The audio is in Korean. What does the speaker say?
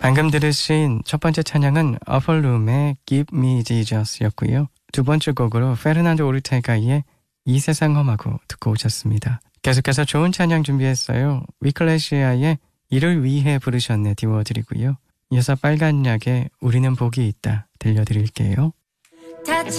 방금 들으신 첫 번째 찬양은 어펄룸의 Give Me Jesus였고요. 두 번째 곡으로 페르난도 오르테가의 이 세상 험하고 듣고 오셨습니다. 계속해서 좋은 찬양 준비했어요. 위클레시아의 이를 위해 부르셨네 띄워드리고요. 이어서 빨간 약의 우리는 복이 있다 들려드릴게요.